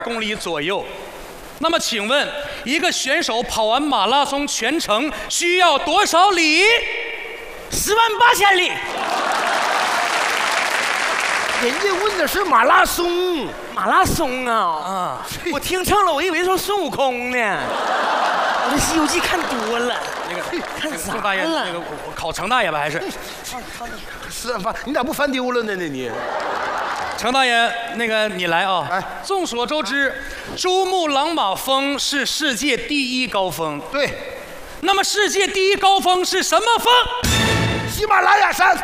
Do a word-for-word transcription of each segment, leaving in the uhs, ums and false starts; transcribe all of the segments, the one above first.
公里左右。那么，请问一个选手跑完马拉松全程需要多少里？ 十万八千里。 人家问的是马拉松， 马拉松啊！啊，我听错了，我以为说孙悟空呢。我这《西游记》看多了。 那个看啥大爷，那个我考程大爷吧，还是？ 是翻，你咋不翻丢了呢？那你？ 程大爷，那个你来啊！ 哎， 众所周知，珠穆朗玛峰是世界第一高峰。 对。 那么世界第一高峰是什么峰？ 喜马拉雅山。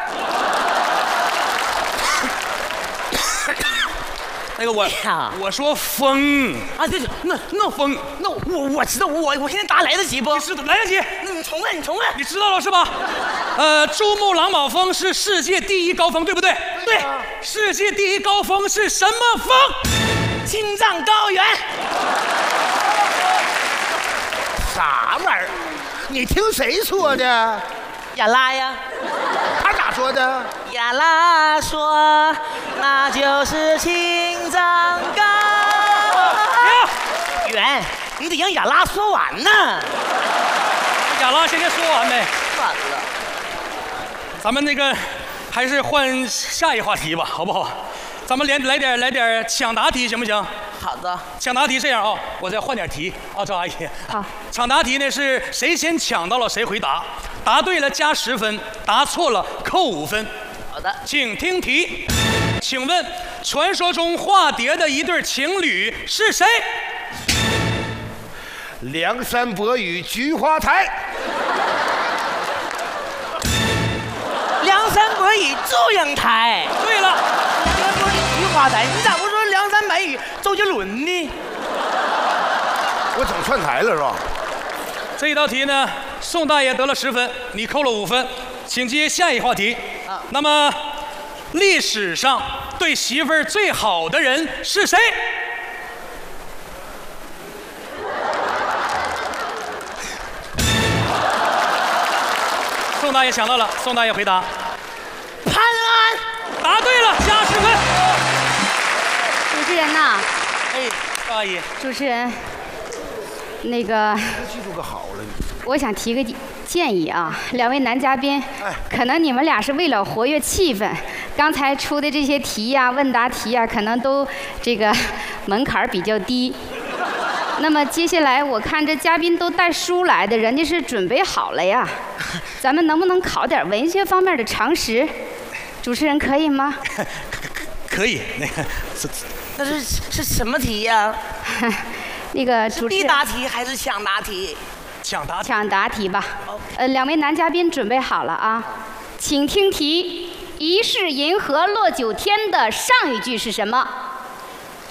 那个我、哎、我说峰啊，对对，那那峰， 那我我知道，我我现在答来得及不？ 你知道来得及？ 那你重问，你重问。 你知道了是吧？呃，珠穆朗玛峰是世界第一高峰，对不对？ 对。 啊、世界第一高峰是什么峰？ 青藏高原。 啥玩意儿？你听谁说的？ 亚拉呀。 他咋说的？ 亚拉说，那就是青藏高原。你得让亚拉说完呢。 亚拉先先说完呗。 完了。 咱们那个还是换下一话题吧，好不好？咱们连来点来点抢答题行不行？ 好的。 抢答题这样啊、哦，我再换点题啊，赵阿姨。 好。 抢答题呢是谁先抢到了谁回答，答对了加十分，答错了扣五分。 好的， 请听题。请问，传说中化蝶的一对情侣是谁？ 梁山伯与菊花台。 梁山伯与祝英台。 对了， 梁山伯与菊花台，你咋不说梁山伯与周杰伦呢？ 我整串台了是吧？ 这一道题呢，宋大爷得了十分，你扣了五分，请接下一话题。啊，那么，历史上对媳妇儿最好的人是谁？宋大爷想到了，宋大爷回答。 潘安。 答对了，加十分。 主持人呐。 哎，赵阿姨。 主持人。那个， 记住个好了。 我想提个建议啊，两位男嘉宾， 哎、 可能你们俩是为了活跃气氛，刚才出的这些题呀、问答题呀，可能都这个门槛比较低。那么接下来我看这嘉宾都带书来的，人家是准备好了呀。咱们能不能考点文学方面的常识？主持人可以吗？ 可以，那个是那是是什么题呀、 啊？那个主持人必答题还是抢答题？ 抢答题。 抢答题吧。呃，两位男嘉宾准备好了啊，请听题：疑是银河落九天的上一句是什么？